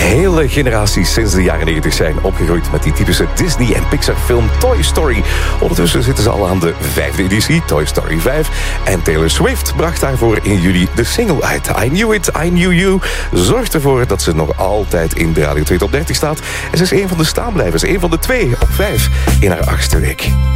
Hele generaties sinds de jaren 90 zijn opgegroeid met die typische Disney- en Pixar-film Toy Story. Ondertussen zitten ze al aan de 5e editie, Toy Story 5. En Taylor Swift bracht daarvoor in juli de single uit. I Knew It, I Knew You. Zorgt ervoor dat ze nog altijd in de Radio 2 Top 30 staat. En ze is een van de staanblijvers, een van de 2 op 5 in haar 8e week.